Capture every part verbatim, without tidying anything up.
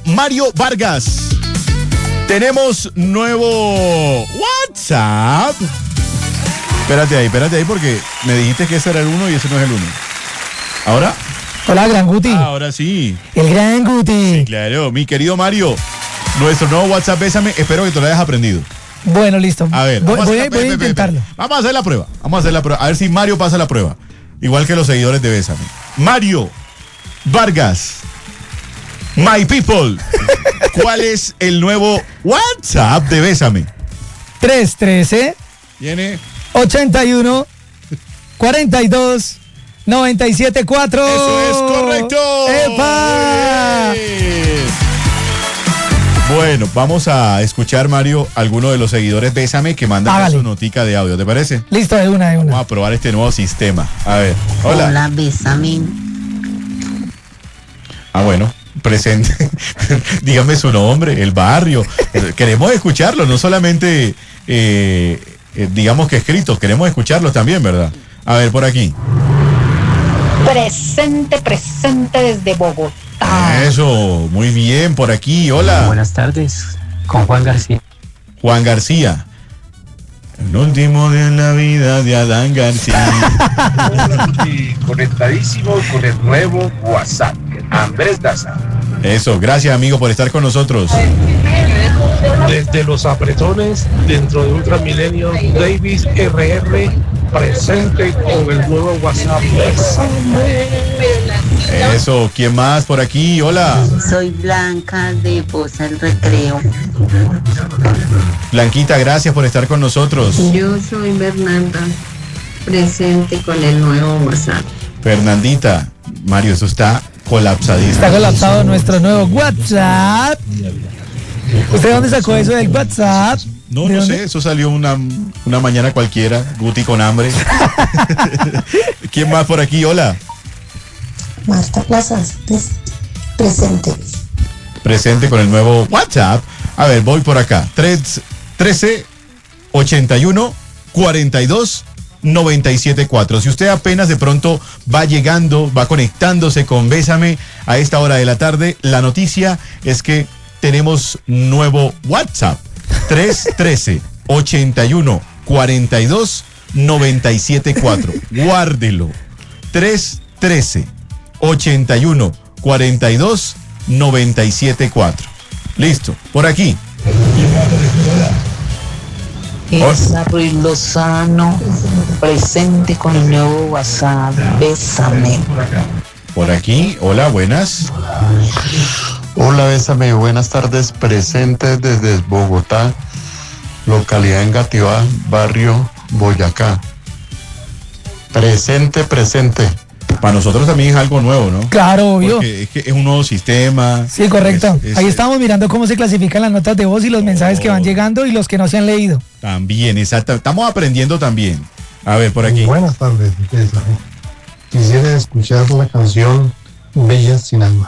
Mario Vargas. Tenemos nuevo WhatsApp. Espérate ahí, espérate ahí porque me dijiste que ese era el uno y ese no es el uno. ¿Ahora? Hola, Gran Guti. Ah, ahora sí. El Gran Guti. Sí, claro, mi querido Mario. Nuestro nuevo WhatsApp, bésame. Espero que te lo hayas aprendido. Bueno, listo. A ver, voy, vamos voy, a, voy a intentarlo. Vamos a hacer la prueba. Vamos a hacer la prueba. A ver si Mario pasa la prueba. Igual que los seguidores de Bésame. Mario Vargas. My people. ¿Cuál es el nuevo WhatsApp de Bésame? tres uno tres Tiene ochenta y uno cuarenta y dos noventa y siete cuatro. Eso es correcto. ¡Epa! Bueno, vamos a escuchar, Mario, alguno de los seguidores Bésame que mandan Hágale. su notica de audio, ¿te parece? Listo, de una, de una. Vamos a probar este nuevo sistema. A ver, hola. Hola, Bésame. Ah, bueno, presente. Dígame su nombre, el barrio. Queremos escucharlo, no solamente, eh, eh, digamos que escritos, queremos escucharlos también, ¿verdad? A ver, por aquí. Presente, presente desde Bogotá. Eso, muy bien, por aquí, hola. Buenas tardes, con Juan García. Juan García. El último día en la vida de Adán García. Y conectadísimo con el nuevo WhatsApp. Andrés Daza. Eso, gracias amigo por estar con nosotros. Desde los apretones, dentro de Ultramilenio, Davis R R, presente con el nuevo WhatsApp. Eso, ¿quién más por aquí? Hola. Soy Blanca de Poza el Recreo. Blanquita, gracias por estar con nosotros. Yo soy Bernarda, presente con el nuevo WhatsApp. Fernandita, Mario, eso está colapsadísimo. Está colapsado nuestro nuevo WhatsApp. ¿Usted dónde sacó eso del WhatsApp? No, ¿De no dónde? sé, eso salió una, una mañana cualquiera, Guti con hambre. ¿Quién más por aquí? Hola. Marta Plazas, presente. Presente con el nuevo WhatsApp. A ver, voy por acá. trece ochenta y uno cuarenta y dos noventa y siete cuatro. Si usted apenas de pronto va llegando, va conectándose con Bésame a esta hora de la tarde, la noticia es que tenemos nuevo WhatsApp. tres uno tres ochenta y uno cuarenta y dos noventa y siete cuatro. Guárdelo. tres uno tres ochenta y uno cuarenta y dos noventa y siete cuatro. Listo, por aquí. Elsa Ruiz Lozano, presente con el nuevo WhatsApp. Bésame. Por aquí, hola, buenas. Hola, Bésame, buenas tardes, presentes desde Bogotá, localidad Engativá, barrio Boyacá. Presente, presente. Para nosotros también es algo nuevo, ¿no? Claro, obvio. Porque es que es un nuevo sistema. Sí, correcto. Es- es- Ahí estamos mirando cómo se clasifican las notas de voz y los mensajes que van llegando y los que no se han leído. También, exacto. Estamos aprendiendo también. A ver, por aquí. Buenas tardes, Bésame. Quisiera escuchar la canción Bellas sin alma.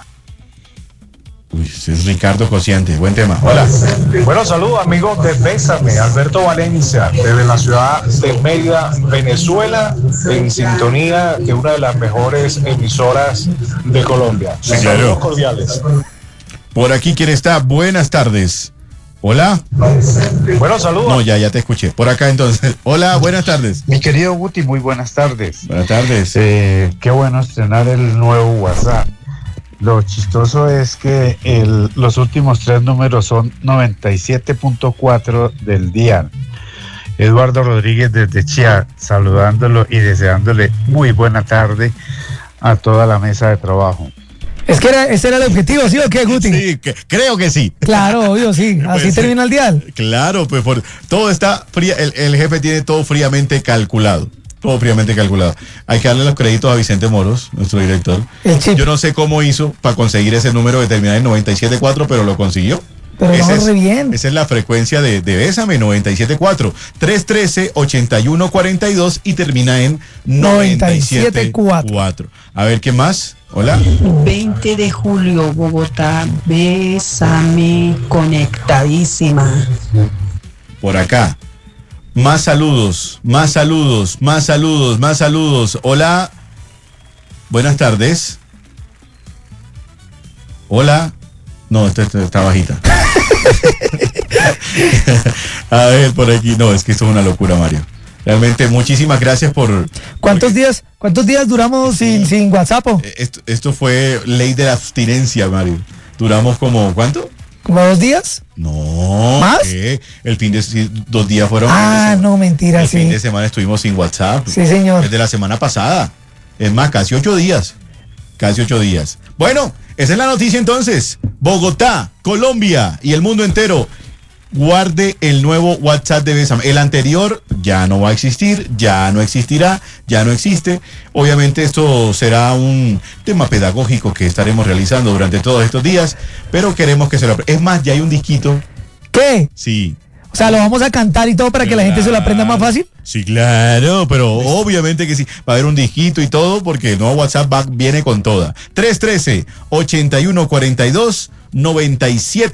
Uy, ese es Ricardo Cociante. Buen tema. Hola. Bueno, saludos amigos de Bésame, Alberto Valencia, desde la ciudad de Mérida, Venezuela, en sintonía de una de las mejores emisoras de Colombia. Sí, claro. Saludos cordiales. Por aquí, ¿quién está? Buenas tardes. Hola. Bueno, saludos. No, ya, ya te escuché. Por acá entonces. Hola, buenas tardes. Mi querido Guti, muy buenas tardes. Buenas tardes. Eh, qué bueno estrenar el nuevo WhatsApp. Lo chistoso es que el, los últimos tres números son noventa y siete punto cuatro del día. Eduardo Rodríguez desde Chía, saludándolo y deseándole muy buena tarde a toda la mesa de trabajo. Es que era, ese era el objetivo, ¿sí o qué, Guti? Sí, que- creo que sí. Claro, obvio, sí. Así Pues, termina el dial. Claro, pues por, todo está fría, el, el jefe tiene todo fríamente calculado. Todo fríamente calculado. Hay que darle los créditos a Vicente Moros, nuestro director. El chip. Yo no sé cómo hizo para conseguir ese número de terminar en noventa y siete punto cuatro, pero lo consiguió. Pero Esa no, es, re bien. esa es la frecuencia de, de Bésame, noventa y siete punto cuatro. tres uno tres ochenta y uno cuarenta y dos y termina en noventa y siete punto cuatro. A ver, ¿qué más? Hola. veinte de julio, Bogotá. Bésame, conectadísima. Por acá. Más saludos, más saludos, más saludos, más saludos. Hola. Buenas tardes. Hola. No, esta, esta está bajita. A ver, por aquí. No, es que esto es una locura, Mario. Realmente, muchísimas gracias por... ¿Cuántos días cuántos días duramos sin, sin WhatsApp? Esto, esto fue ley de la abstinencia, Mario. Duramos como, ¿cuánto? ¿Como dos días? No. ¿Más? ¿Qué? El fin de dos días fueron. Ah, no, mentira, el sí. El fin de semana estuvimos sin WhatsApp. Sí, señor. Desde la semana pasada. Es más, casi ocho días. Casi ocho días. Bueno, esa es la noticia entonces. Bogotá, Colombia y el mundo entero. Guarde el nuevo WhatsApp de Bésame. El anterior ya no va a existir, ya no existirá, ya no existe. Obviamente esto será un tema pedagógico que estaremos realizando durante todos estos días, pero queremos que se lo... Es más, ya hay un disquito. ¿Qué? Sí. O sea, lo vamos a cantar y todo para que la gente se lo aprenda más fácil. Sí, claro, pero obviamente que sí. Va a haber un disquito y todo porque el nuevo WhatsApp va, viene con toda. tres uno tres, ocho uno cuatro dos, nueve siete